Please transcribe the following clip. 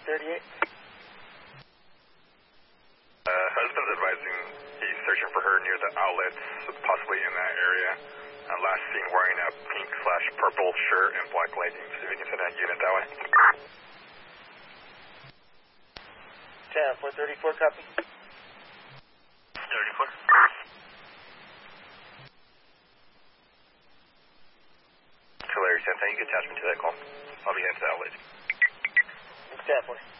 38. Husband's advising he's searching for her near the outlets, possibly in that area. Last seen wearing a pink/purple shirt and black leggings. See if we can send that unit that way. 434, copy. 34. Larry, Santa, you can attach me to that call. I'll be heading to the outlets. 10-4.